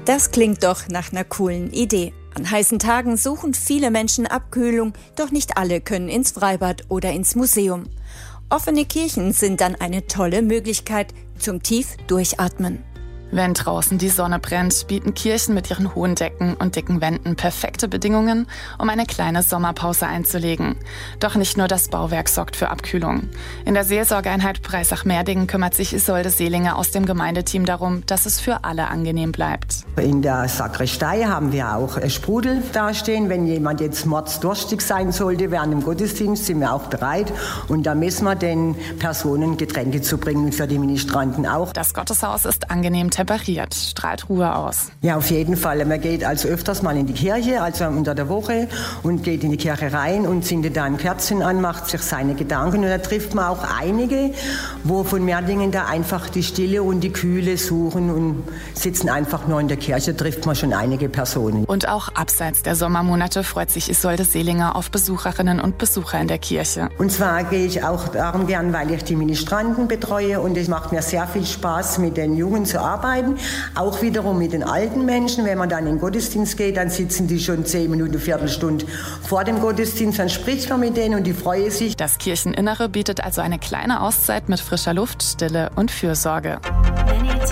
Das klingt doch nach einer coolen Idee. An heißen Tagen suchen viele Menschen Abkühlung, doch nicht alle können ins Freibad oder ins Museum. Offene Kirchen sind dann eine tolle Möglichkeit zum tief Durchatmen. Wenn draußen die Sonne brennt, bieten Kirchen mit ihren hohen Decken und dicken Wänden perfekte Bedingungen, um eine kleine Sommerpause einzulegen. Doch nicht nur das Bauwerk sorgt für Abkühlung. In der Seelsorgeeinheit Breisach-Merding kümmert sich Isolde Seelinger aus dem Gemeindeteam darum, dass es für alle angenehm bleibt. In der Sakristei haben wir auch Sprudel dastehen. Wenn jemand jetzt mordsdurstig sein sollte während dem Gottesdienst, sind wir auch bereit. Und da müssen wir den Personen Getränke zu bringen und für die Ministranten auch. Das Gotteshaus ist angenehm temperiert, strahlt Ruhe aus. Ja, auf jeden Fall. Man geht also öfters mal in die Kirche, also unter der Woche, und geht in die Kirche rein und zündet da ein Kerzchen an, macht sich seine Gedanken. Und da trifft man auch einige, wo von Merdingen da einfach die Stille und die Kühle suchen und sitzen einfach nur in der Kirche, trifft man schon einige Personen. Und auch abseits der Sommermonate freut sich Isolde Seelinger auf Besucherinnen und Besucher in der Kirche. Und zwar gehe ich auch darum gern, weil ich die Ministranten betreue und es macht mir sehr viel Spaß, mit den Jungen zu arbeiten. Auch wiederum mit den alten Menschen. Wenn man dann in den Gottesdienst geht, dann sitzen die schon 10 Minuten, Viertelstunde vor dem Gottesdienst. Dann spricht man mit denen und die freuen sich. Das Kircheninnere bietet also eine kleine Auszeit mit frischer Luft, Stille und Fürsorge.